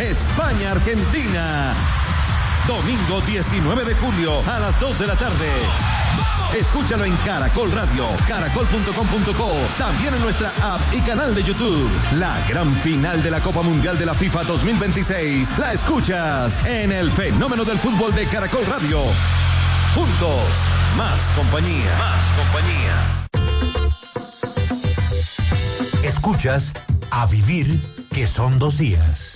España-Argentina. Domingo 19 de julio a las 2 de la tarde. Escúchalo en Caracol Radio, caracol.com.co, también en nuestra app y canal de YouTube. La gran final de la Copa Mundial de la FIFA 2026 la escuchas en el fenómeno del fútbol de Caracol Radio. Juntos, más compañía. Escuchas A Vivir, que son 2 días.